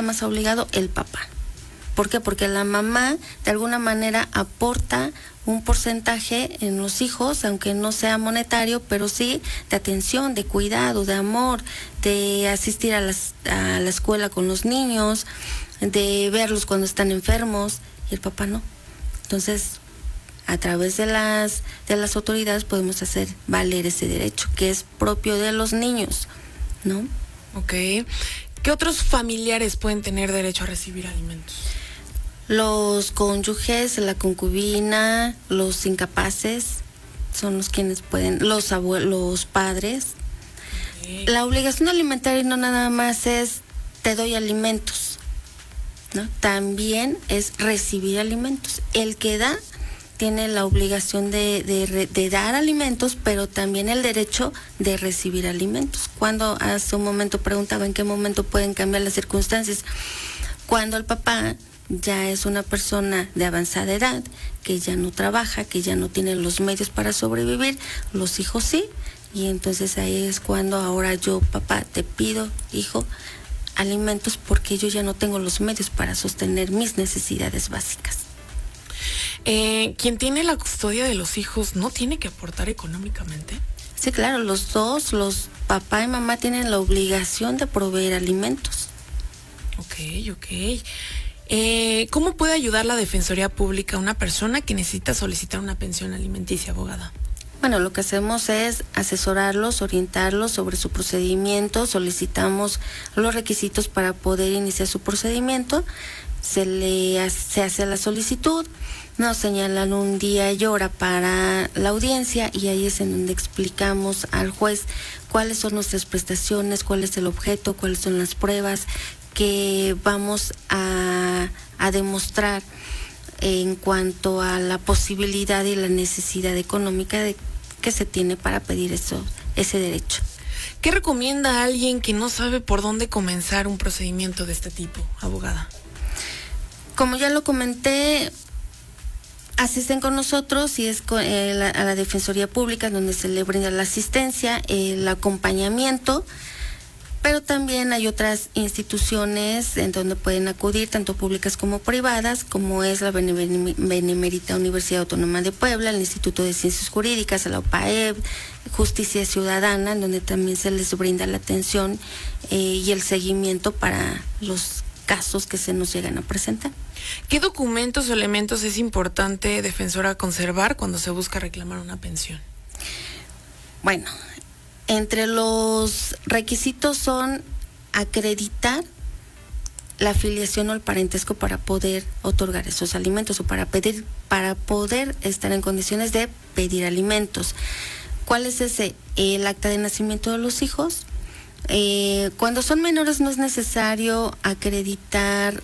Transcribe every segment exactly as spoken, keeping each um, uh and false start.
más obligado? El papá. ¿Por qué? Porque la mamá de alguna manera aporta un porcentaje en los hijos, aunque no sea monetario, pero sí de atención, de cuidado, de amor, de asistir a, las, a la escuela con los niños, de verlos cuando están enfermos, y el papá no. Entonces, a través de las, de las autoridades podemos hacer valer ese derecho, que es propio de los niños, ¿no? Ok. ¿Qué otros familiares pueden tener derecho a recibir alimentos? Los cónyuges, la concubina, los incapaces, son los quienes pueden, los abuelos, los padres. Okay. La obligación alimentaria no nada más es te doy alimentos, ¿no? También es recibir alimentos. El que da tiene la obligación de, de, de dar alimentos, pero también el derecho de recibir alimentos. Cuando hace un momento preguntaba en qué momento pueden cambiar las circunstancias. Cuando el papá ya es una persona de avanzada edad, que ya no trabaja, que ya no tiene los medios para sobrevivir, los hijos sí, y entonces ahí es cuando ahora yo, papá, te pido, hijo, alimentos, porque yo ya no tengo los medios para sostener mis necesidades básicas. Eh, ¿Quién tiene la custodia de los hijos no tiene que aportar económicamente? Sí, claro, los dos, los papá y mamá tienen la obligación de proveer alimentos. Ok, ok. Eh, ¿Cómo puede ayudar la Defensoría Pública a una persona que necesita solicitar una pensión alimenticia, abogada? Bueno, lo que hacemos es asesorarlos, orientarlos sobre su procedimiento, solicitamos los requisitos para poder iniciar su procedimiento, se le se hace la solicitud, nos señalan un día y hora para la audiencia y ahí es en donde explicamos al juez cuáles son nuestras prestaciones, cuál es el objeto, cuáles son las pruebas que vamos a, a demostrar en cuanto a la posibilidad y la necesidad económica de, que se tiene para pedir eso, ese derecho. ¿Qué recomienda a alguien que no sabe por dónde comenzar un procedimiento de este tipo, abogada? Como ya lo comenté, asisten con nosotros y es con, eh, la, a la Defensoría Pública donde se le brinda la asistencia, el acompañamiento, pero también hay otras instituciones en donde pueden acudir, tanto públicas como privadas, como es la Benemérita Universidad Autónoma de Puebla, el Instituto de Ciencias Jurídicas, la O P A E B, Justicia Ciudadana, en donde también se les brinda la atención eh, y el seguimiento para los casos que se nos llegan a presentar. ¿Qué documentos o elementos es importante, defensora, conservar cuando se busca reclamar una pensión? Bueno, entre los requisitos son acreditar la afiliación o el parentesco para poder otorgar esos alimentos o para pedir, para poder estar en condiciones de pedir alimentos. ¿Cuál es ese? El acta de nacimiento de los hijos. Eh, cuando son menores no es necesario acreditar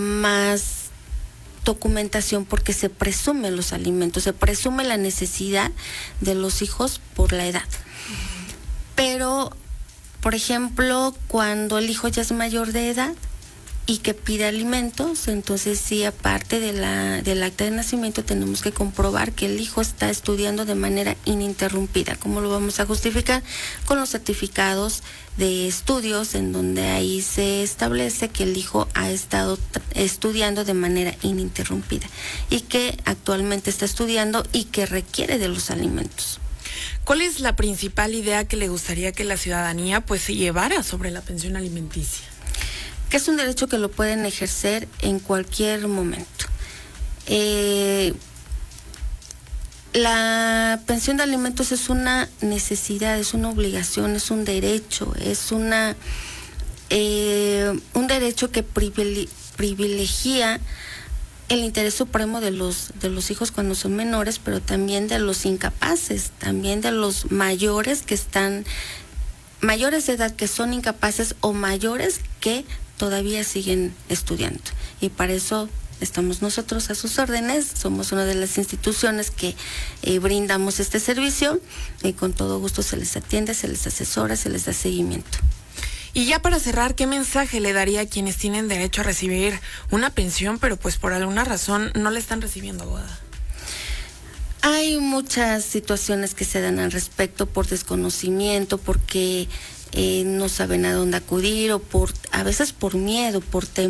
más documentación porque se presume los alimentos, se presume la necesidad de los hijos por la edad. Pero, por ejemplo, cuando el hijo ya es mayor de edad y que pide alimentos, entonces sí, aparte de la, del acta de nacimiento, tenemos que comprobar que el hijo está estudiando de manera ininterrumpida. ¿Cómo lo vamos a justificar? Con los certificados de estudios, en donde ahí se establece que el hijo ha estado estudiando de manera ininterrumpida y que actualmente está estudiando y que requiere de los alimentos. ¿Cuál es la principal idea que le gustaría que la ciudadanía pues se llevara sobre la pensión alimenticia? Que es un derecho que lo pueden ejercer en cualquier momento. Eh, la pensión de alimentos es una necesidad, es una obligación, es un derecho, es una eh, un derecho que privilegia el interés supremo de los de los hijos cuando son menores, pero también de los incapaces, también de los mayores que están mayores de edad que son incapaces o mayores que todavía siguen estudiando. Y para eso estamos nosotros a sus órdenes, somos una de las instituciones que eh, brindamos este servicio y con todo gusto se les atiende, se les asesora, se les da seguimiento. Y ya para cerrar, ¿qué mensaje le daría a quienes tienen derecho a recibir una pensión, pero pues por alguna razón no la están recibiendo, abogada? Hay muchas situaciones que se dan al respecto por desconocimiento, porque eh, no saben a dónde acudir o por a veces por miedo, por temor.